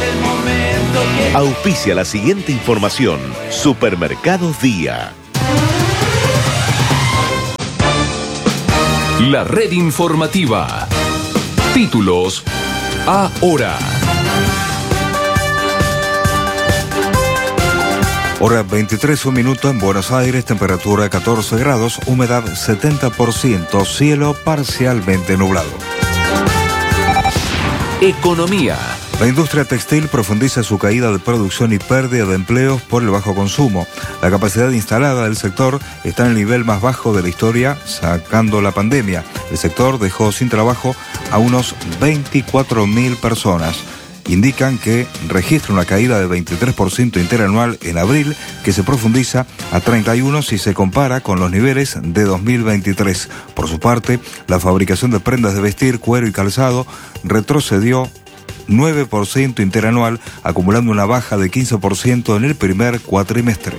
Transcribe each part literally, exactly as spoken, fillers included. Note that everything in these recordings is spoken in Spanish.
Auspicia la siguiente información. Supermercados Día. La red informativa. Títulos ahora. Hora veintitrés, un minuto en Buenos Aires, temperatura catorce grados, humedad setenta por ciento, cielo parcialmente nublado. Economía. La industria textil profundiza su caída de producción y pérdida de empleos por el bajo consumo. La capacidad instalada del sector está en el nivel más bajo de la historia, sacando la pandemia. El sector dejó sin trabajo a unos veinticuatro mil personas. Indican que registra una caída de veintitrés por ciento interanual en abril, que se profundiza a treinta y uno si se compara con los niveles de dos mil veintitrés. Por su parte, la fabricación de prendas de vestir, cuero y calzado retrocedió nueve por ciento interanual, acumulando una baja de quince por ciento en el primer cuatrimestre.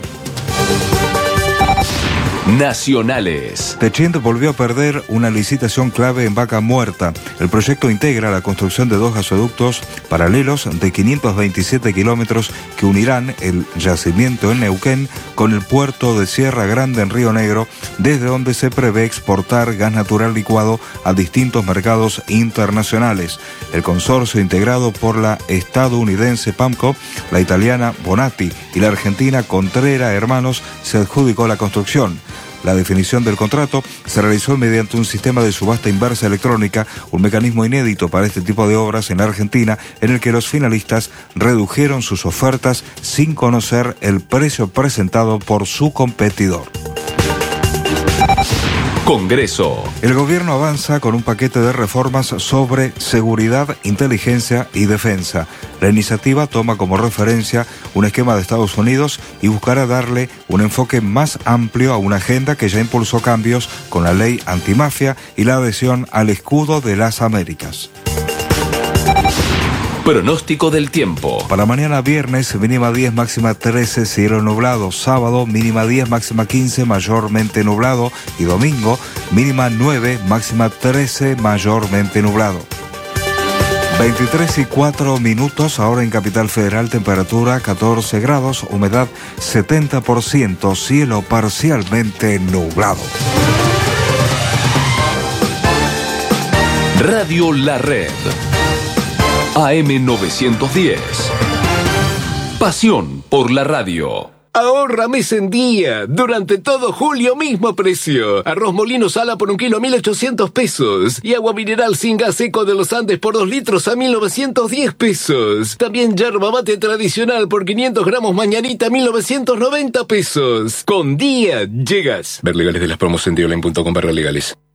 Nacionales. Techint volvió a perder una licitación clave en Vaca Muerta. El proyecto integra la construcción de dos gasoductos paralelos de quinientos veintisiete kilómetros que unirán el yacimiento en Neuquén con el puerto de Sierra Grande en Río Negro, desde donde se prevé exportar gas natural licuado a distintos mercados internacionales. El consorcio, integrado por la estadounidense PAMCO, la italiana Bonatti y la argentina Contrera Hermanos, se adjudicó la construcción. La definición del contrato se realizó mediante un sistema de subasta inversa electrónica, un mecanismo inédito para este tipo de obras en Argentina, en el que los finalistas redujeron sus ofertas sin conocer el precio presentado por su competidor. Congreso. El gobierno avanza con un paquete de reformas sobre seguridad, inteligencia y defensa. La iniciativa toma como referencia un esquema de Estados Unidos y buscará darle un enfoque más amplio a una agenda que ya impulsó cambios con la ley antimafia y la adhesión al escudo de las Américas. Pronóstico del tiempo. Para mañana viernes, mínima diez, máxima trece, cielo nublado. Sábado, mínima diez, máxima quince, mayormente nublado. Y domingo, mínima nueve, máxima trece, mayormente nublado. veintitrés y cuatro minutos, ahora en Capital Federal, temperatura catorce grados, humedad setenta por ciento, cielo parcialmente nublado. Radio La Red. A M novecientos diez. Pasión por la radio. Ahorra mes en día. Durante todo julio, mismo precio. Arroz molino sala por un kilo a mil ochocientos pesos. Y agua mineral sin gas seco de los Andes por dos litros a mil novecientos diez pesos. También yerba mate tradicional por quinientos gramos mañanita a mil novecientos noventa pesos. Con día llegas. Ver legales de las promos en dioline punto com barra legales.